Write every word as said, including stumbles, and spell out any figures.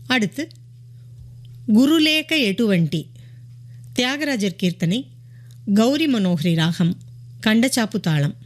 அடுத்து குருலேக எட்டுவண்டி, தியாகராஜர் கீர்த்தனை, கௌரி மனோஹரி ராகம், கண்டச்சாப்பு தாளம்.